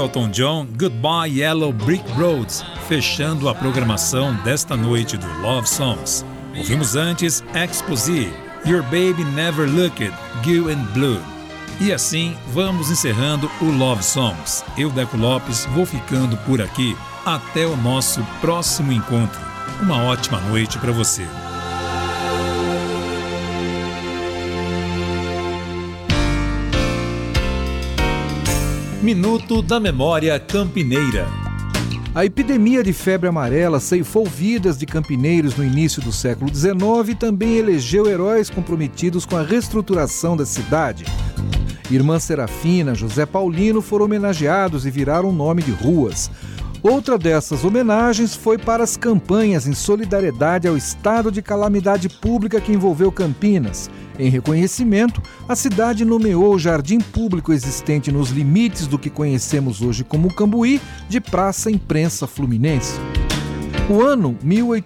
Elton John, Goodbye Yellow Brick Roads, fechando a programação desta noite do Love Songs. Ouvimos antes Exposé, Your Baby Never Looked, Gil and Blue. E assim vamos encerrando o Love Songs. Eu, Deco Lopes, vou ficando por aqui. Até o nosso próximo encontro. Uma ótima noite para você. Minuto da Memória Campineira. A epidemia de febre amarela ceifou vidas de campineiros no início do século XIX e também elegeu heróis comprometidos com a reestruturação da cidade. Irmã Serafina, José Paulino foram homenageados e viraram nome de ruas. Outra dessas homenagens foi para as campanhas em solidariedade ao estado de calamidade pública que envolveu Campinas. Em reconhecimento, a cidade nomeou o jardim público existente nos limites do que conhecemos hoje como Cambuí de Praça Imprensa Fluminense. O ano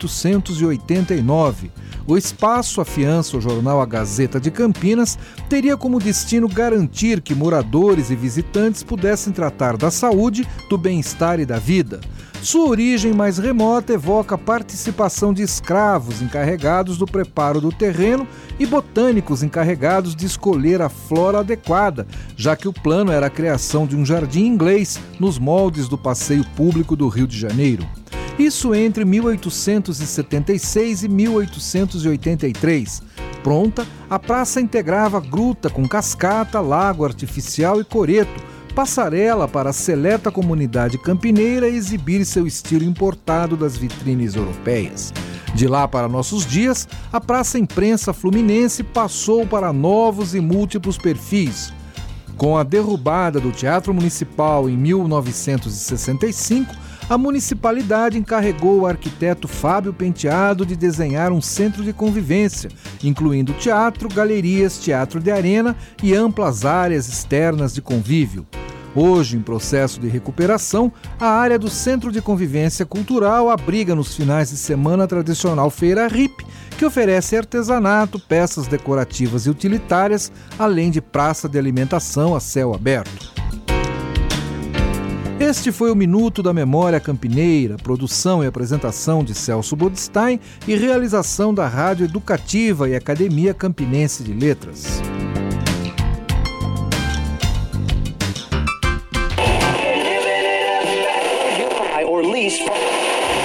1889. O espaço afiança o jornal A Gazeta de Campinas teria como destino garantir que moradores e visitantes pudessem tratar da saúde, do bem-estar e da vida. Sua origem mais remota evoca a participação de escravos encarregados do preparo do terreno e botânicos encarregados de escolher a flora adequada, já que o plano era a criação de um jardim inglês nos moldes do passeio público do Rio de Janeiro. Isso entre 1876 e 1883. Pronta, a praça integrava gruta com cascata, lago artificial e coreto, passarela para a seleta comunidade campineira exibir seu estilo importado das vitrines europeias. De lá para nossos dias, a Praça Imprensa Fluminense passou para novos e múltiplos perfis. Com a derrubada do Teatro Municipal em 1965, a municipalidade encarregou o arquiteto Fábio Penteado de desenhar um centro de convivência, incluindo teatro, galerias, teatro de arena e amplas áreas externas de convívio. Hoje, em processo de recuperação, a área do Centro de Convivência Cultural abriga nos finais de semana a tradicional Feira RIP, que oferece artesanato, peças decorativas e utilitárias, além de praça de alimentação a céu aberto. Este foi o Minuto da Memória Campineira, produção e apresentação de Celso Bodstein e realização da Rádio Educativa e Academia Campinense de Letras.